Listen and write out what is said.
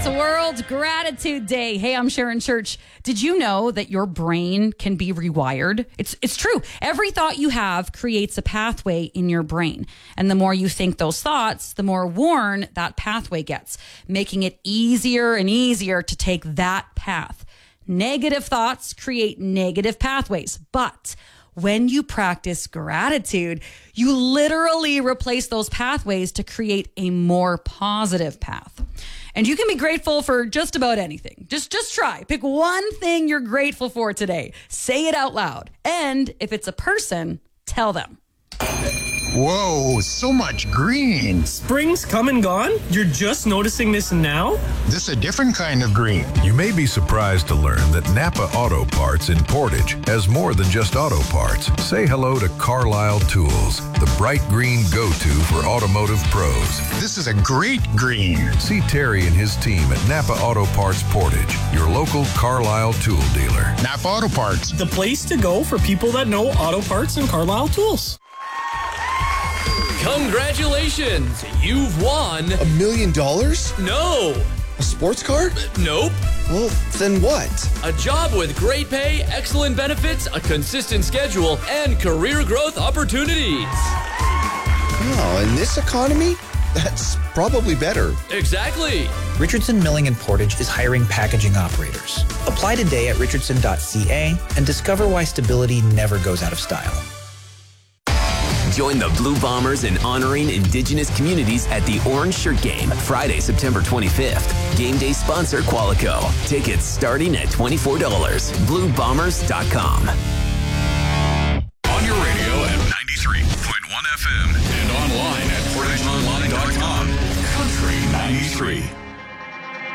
It's World Gratitude Day. Hey, I'm Sharon Church. Did you know that your brain can be rewired? It's true. Every thought you have creates a pathway in your brain. And the more you think those thoughts, the more worn that pathway gets, making it easier and easier to take that path. Negative thoughts create negative pathways, but when you practice gratitude, you literally replace those pathways to create a more positive path. And you can be grateful for just about anything. Just try. Pick one thing you're grateful for today. Say it out loud. And if it's a person, tell them. Whoa, so much green. Spring's come and gone? You're just noticing this now? This is a different kind of green. You may be surprised to learn that Napa Auto Parts in Portage has more than just auto parts. Say hello to Carlisle Tools, the bright green go-to for automotive pros. This is a great green. See Terry and his team at Napa Auto Parts Portage, your local Carlisle tool dealer. Napa Auto Parts. The place to go for people that know auto parts and Carlisle tools. Congratulations! You've won... $1 million? No! A sports car? Nope. Well, then what? A job with great pay, excellent benefits, a consistent schedule, and career growth opportunities. Oh, in this economy? That's probably better. Exactly. Richardson Milling and Portage is hiring packaging operators. Apply today at richardson.ca and discover why stability never goes out of style. Join the Blue Bombers in honoring Indigenous communities at the Orange Shirt Game, Friday, September 25th. Game day sponsor Qualico. Tickets starting at $24. BlueBombers.com. On your radio at 93.1 FM and online at PortageOnline.com. Country 93.